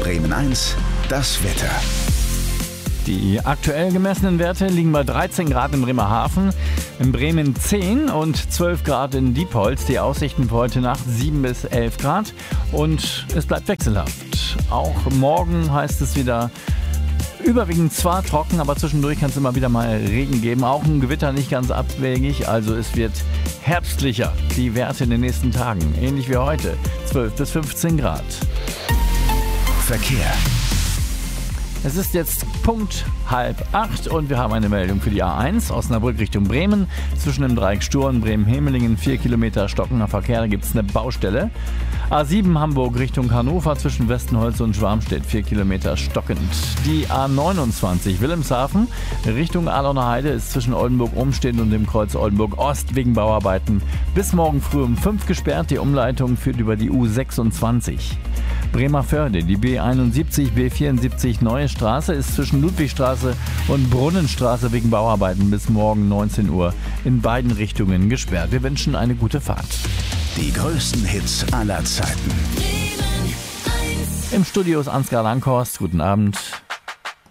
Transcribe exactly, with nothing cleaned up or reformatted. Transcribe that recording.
Bremen eins, das Wetter. Die aktuell gemessenen Werte liegen bei dreizehn Grad in Bremerhaven, in Bremen zehn und zwölf Grad in Diepholz. Die Aussichten für heute Nacht sieben bis elf Grad und es bleibt wechselhaft. Auch morgen heißt es wieder überwiegend zwar trocken, aber zwischendurch kann es immer wieder mal Regen geben. Auch ein Gewitter nicht ganz abwegig, also es wird herbstlicher. Die Werte in den nächsten Tagen, ähnlich wie heute, zwölf bis fünfzehn Grad. Verkehr. Es ist jetzt Punkt halb acht und wir haben eine Meldung für die A eins, Osnabrück Richtung Bremen. Zwischen dem Dreieck Sturm, Bremen-Hemelingen, vier Kilometer stockender Verkehr, da gibt es eine Baustelle. A sieben Hamburg Richtung Hannover, zwischen Westenholz und Schwarmstedt, vier Kilometer stockend. Die A neunundzwanzig Wilhelmshaven Richtung Adorner Heide ist zwischen Oldenburg-Umstedt und dem Kreuz Oldenburg-Ost wegen Bauarbeiten bis morgen früh um fünf gesperrt. Die Umleitung führt über die U sechsundzwanzig. Bremerförde, die B einundsiebzig, B vierundsiebzig Neue Straße ist zwischen Ludwigstraße und Brunnenstraße wegen Bauarbeiten bis morgen neunzehn Uhr in beiden Richtungen gesperrt. Wir wünschen eine gute Fahrt. Die größten Hits aller Zeiten. Im Studio ist Ansgar Langhorst. Guten Abend.